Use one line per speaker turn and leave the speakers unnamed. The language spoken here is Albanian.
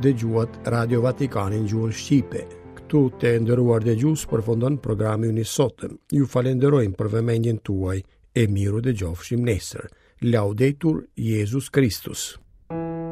dëgjuat Radio Vatikanin gjuhën Shqipe. Këtu të nderuar dëgjues përfundon programi ynë i sotëm. Ju falenderojmë për vëmendjen tuaj e miru dëgjofshim nesër. Laudetur Jesus Christus.